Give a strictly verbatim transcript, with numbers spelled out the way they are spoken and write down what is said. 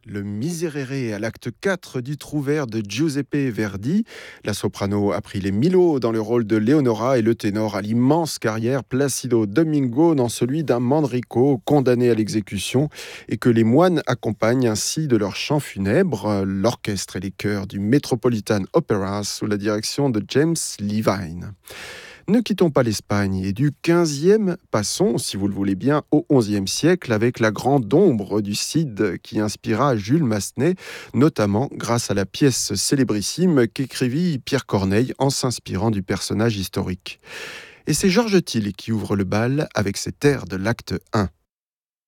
le Miserere à l'acte quatre du Trouvère de Giuseppe Verdi. La soprano a pris les Milo dans le rôle de Leonora et le ténor a l'immense carrière Placido Domingo dans celui d'un Manrico condamné à l'exécution et que les moines accompagnent ainsi de leurs chants funèbres. L'orchestre et les chœurs du Metropolitan Opera sous la direction de James Levine. Ne quittons pas l'Espagne et du quinzième, passons, si vous le voulez bien, au onzième siècle avec la grande ombre du Cid qui inspira Jules Massenet, notamment grâce à la pièce célébrissime qu'écrivit Pierre Corneille en s'inspirant du personnage historique. Et c'est Georges Thill qui ouvre le bal avec cet air de l'acte un.